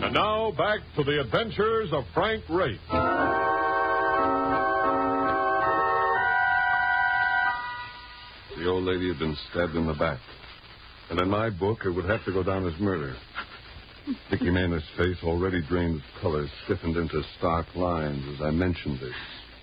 And now, back to the adventures of Frank Race. The old lady had been stabbed in the back. And in my book, it would have to go down as murder. Vicky Maynard's face, already drained of color, stiffened into stark lines as I mentioned this.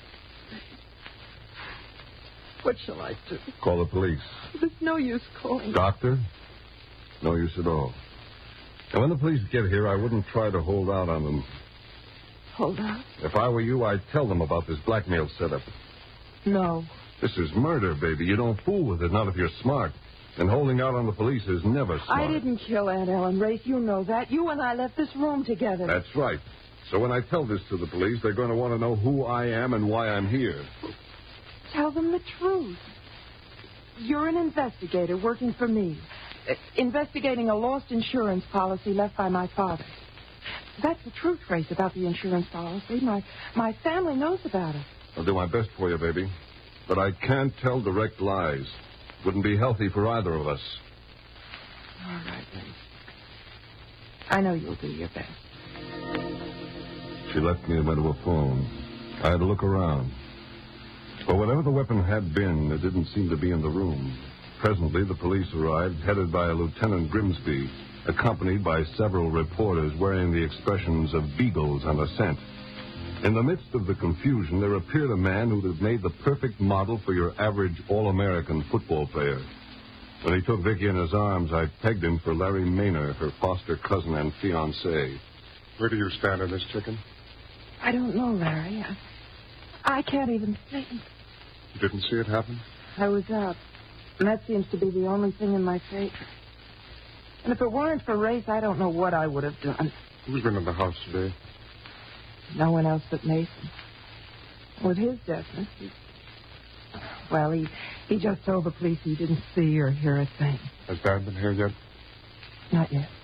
What shall I do? Call the police. There's no use calling. Doctor? No use at all. And when the police get here, I wouldn't try to hold out on them. Hold out? If I were you, I'd tell them about this blackmail setup. No. This is murder, baby. You don't fool with it, not if you're smart. And holding out on the police is never smart. I didn't kill Aunt Ellen, Race. You know that. You and I left this room together. That's right. So when I tell this to the police, they're going to want to know who I am and why I'm here. Tell them the truth. You're an investigator working for me. Investigating a lost insurance policy left by my father. That's the truth, Race, about the insurance policy. My family knows about it. I'll do my best for you, baby. But I can't tell direct lies. Wouldn't be healthy for either of us. All right, Race. I know you'll do your best. She left me and went to a phone. I had to look around. But whatever the weapon had been, it didn't seem to be in the room. Presently, the police arrived, headed by a Lieutenant Grimsby, accompanied by several reporters wearing the expressions of beagles on a scent. In the midst of the confusion, there appeared a man who'd have made the perfect model for your average all-American football player. When he took Vicky in his arms, I pegged him for Larry Maynard, her foster cousin and fiancé. Where do you stand on this, chicken? I don't know, Larry. I can't even think. You didn't see it happen? I was out. And that seems to be the only thing in my favor. And if it weren't for Race, I don't know what I would have done. Who's been in the house today? No one else but Mason. With his deafness, he just told the police he didn't see or hear a thing. Has Dad been here yet? Not yet.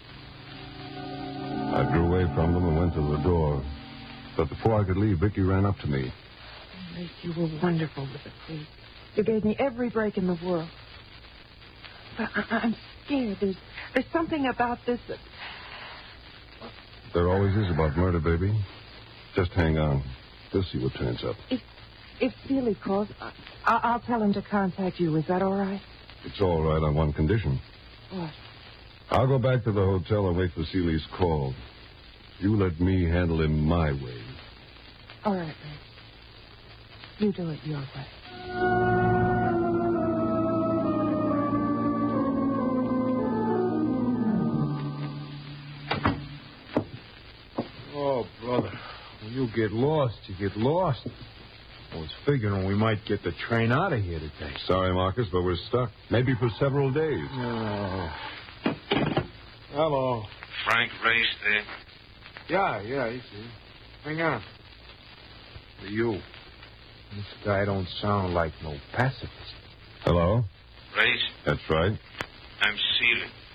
I drew away from them and went to the door. But before I could leave, Vicky ran up to me. Race, you were wonderful with the police. You gave me every break in the world. But I'm scared. There's something about this that... There always is about murder, baby. Just hang on. We'll see what turns up. If Seeley calls, I'll tell him to contact you. Is that all right? It's all right on one condition. What? I'll go back to the hotel and wait for Seeley's call. You let me handle him my way. All right, Ray. You do it your way. Oh, brother. When you get lost, you get lost. I was figuring we might get the train out of here today. Sorry, Marcus, but we're stuck. Maybe for several days. Oh. Hello. Frank Race there? Yeah, he's here. Hang on. You. This guy don't sound like no pacifist. Hello? Race? That's right. I'm Seeley.